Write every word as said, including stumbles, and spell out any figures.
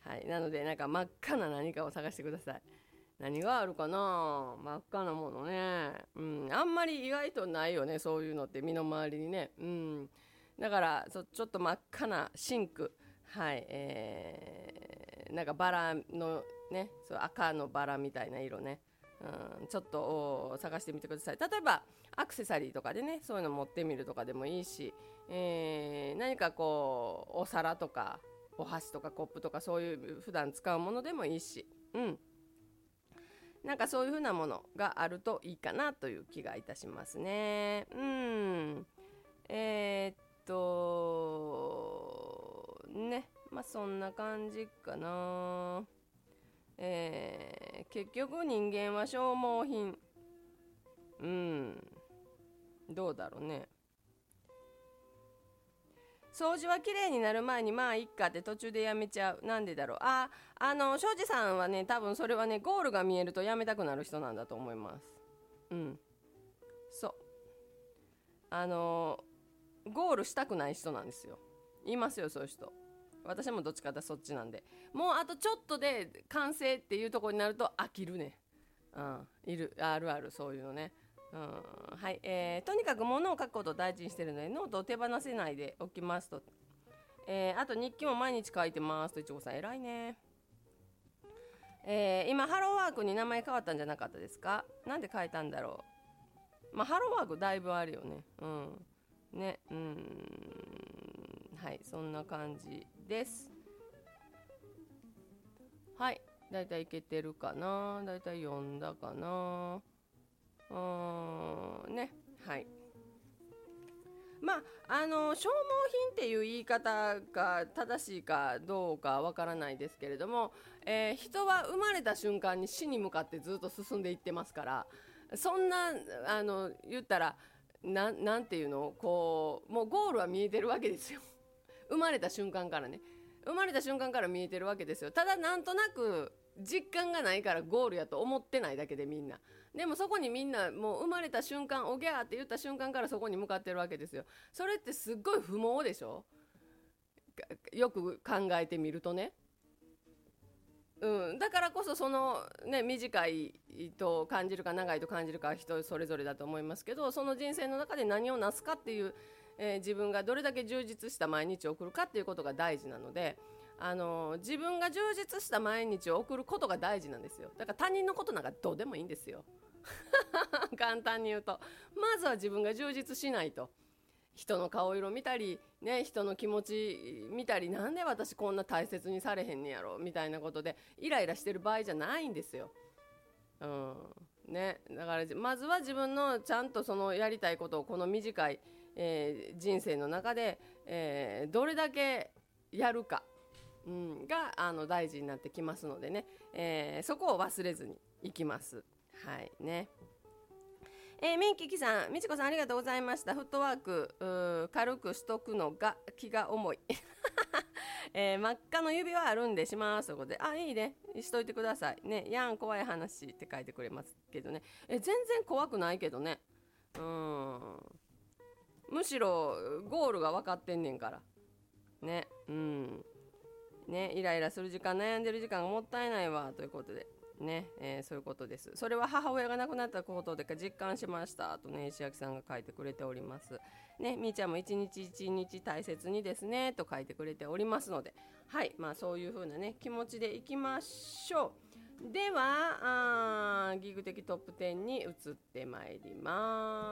はい、なのでなんか真っ赤な何かを探してください。何があるかな、真っ赤なものね、うん、あんまり意外とないよね、そういうのって身の回りにね、うん、だからそちょっと真っ赤なシンク、はい、えー、なんかバラのね、そう赤のバラみたいな色ね、うん、ちょっと探してみてください。例えばアクセサリーとかでね、そういうの持ってみるとかでもいいし、えー、何かこうお皿とかお箸とかコップとかそういう普段使うものでもいいし、うん、なんかそういう風なものがあるといいかなという気がいたしますね。うん。えー、っと、ね。まあそんな感じかな。えー、結局人間は消耗品。うん。どうだろうね。掃除は綺麗になる前にまあいっかって途中でやめちゃう。なんでだろう。あ、あの庄司さんはね、多分それはね、ゴールが見えるとやめたくなる人なんだと思います。うん、そう、あのゴールしたくない人なんですよ。いますよそういう人。私もどっちかってそっちなんで、もうあとちょっとで完成っていうところになると飽きるね。うん、いる、あるある、そういうのね。うん、はい、えー、とにかく物を書くことを大事にしてるのでノートを手放せないでおきますと、えー、あと日記も毎日書いてますと。いちごさん偉いね。えー、今ハローワークに名前変わったんじゃなかったですか？なんで変えたんだろう。まあハローワークだいぶあるよね。うんね、うん、はい、そんな感じです。はい、だいたいいけてるかな、だいたい読んだかな、うーんね、はい。まあ、あの消耗品っていう言い方が正しいかどうかわからないですけれども、えー人は生まれた瞬間に死に向かってずっと進んでいってますから、そんなあの言ったらな、なんていうの、こうもうゴールは見えてるわけですよ。生まれた瞬間からね、生まれた瞬間から見えてるわけですよ。ただなんとなく実感がないからゴールやと思ってないだけで、みんな。でもそこにみんなもう生まれた瞬間おぎゃーって言った瞬間からそこに向かってるわけですよ。それってすっごい不毛でしょ。よく考えてみるとね。うん、だからこそその、ね、短いと感じるか長いと感じるかは人それぞれだと思いますけど、その人生の中で何をなすかっていう、えー自分がどれだけ充実した毎日を送るかっていうことが大事なので、あのー自分が充実した毎日を送ることが大事なんですよ。だから他人のことなんかどうでもいいんですよ。簡単に言うと、まずは自分が充実しないと。人の顔色見たり、ね、人の気持ち見たり、なんで私こんな大切にされへんねやろみたいなことでイライラしてる場合じゃないんですよ。うんね、だからまずは自分のちゃんとそのやりたいことをこの短い、えー人生の中で、えーどれだけやるか、うん、があの大事になってきますのでね、えーそこを忘れずにいきます。はいね。えー、ミンキキさん、みちこさんありがとうございました。フットワーク軽くしとくのが気が重い。えー真っ赤の指輪あるんでしますということで、あ、いいね、しといてくださいね。やん怖い話って書いてくれますけどね、え全然怖くないけどね。うん、むしろゴールが分かってんねんからね。うんね、イライラする時間、悩んでる時間がもったいないわということでね、えーそういうことです。それは母親が亡くなったことでか実感しましたとね、石垣さんが書いてくれておりますね。みーちゃんも一日一日大切にですねと書いてくれておりますので、はい、まあそういう風なね気持ちでいきましょう。ではあーギグ的トップじゅうに移ってまいります。